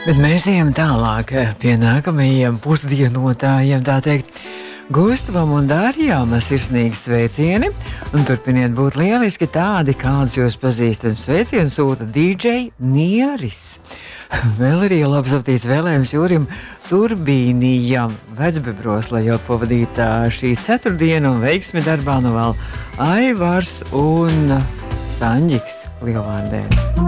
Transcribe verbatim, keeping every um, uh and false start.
Bet mēs ejam tālāk pie nākamajiem pusdienotājiem, tā teikt. Gustavam un Dārjām sirsnīgi sveicieni, un turpiniet būt lieliski tādi, kādus jūs pazīstat. Sveicienu sūta D J Nieris. Vēl arī labs aptīts vēlējums Jūrim Turbīnijam Vecbebros, lai jau pavadītā šī ceturtdiena un veiksmi darbā nu vēl Aivars un Saņģiks Lielvārdē.